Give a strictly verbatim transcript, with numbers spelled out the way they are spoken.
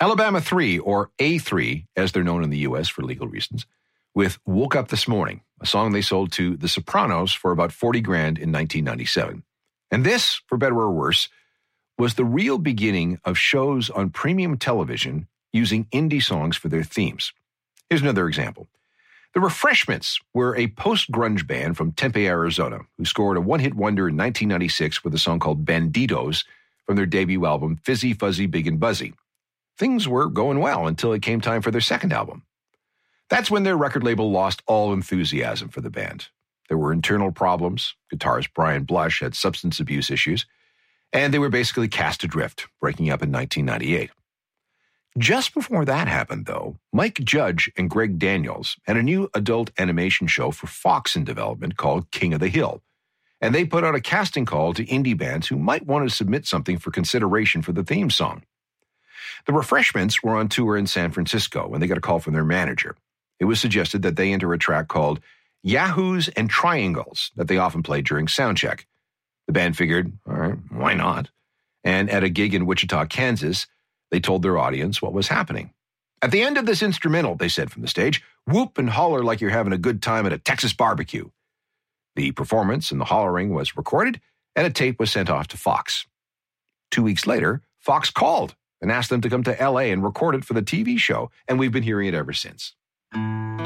Alabama three, or A three, as they're known in the U S for legal reasons, with Woke Up This Morning, a song they sold to The Sopranos for about forty grand in nineteen ninety-seven. And this, for better or worse, was the real beginning of shows on premium television using indie songs for their themes. Here's another example. The Refreshments were a post-grunge band from Tempe, Arizona, who scored a one-hit wonder in nineteen ninety-six with a song called Banditos from their debut album, Fizzy, Fuzzy, Big and Buzzy. Things were going well until it came time for their second album. That's when their record label lost all enthusiasm for the band. There were internal problems. Guitarist Brian Blush had substance abuse issues, and they were basically cast adrift, breaking up in nineteen ninety-eight. Just before that happened, though, Mike Judge and Greg Daniels had a new adult animation show for Fox in development called King of the Hill, and they put out a casting call to indie bands who might want to submit something for consideration for the theme song. The Refreshments were on tour in San Francisco when they got a call from their manager. It was suggested that they enter a track called Yahoos and Triangles that they often played during soundcheck. The band figured, all right, why not? And at a gig in Wichita, Kansas, they told their audience what was happening. At the end of this instrumental, they said from the stage, whoop and holler like you're having a good time at a Texas barbecue. The performance and the hollering was recorded, and a tape was sent off to Fox. Two weeks later, Fox called and asked them to come to L A and record it for the T V show, and we've been hearing it ever since.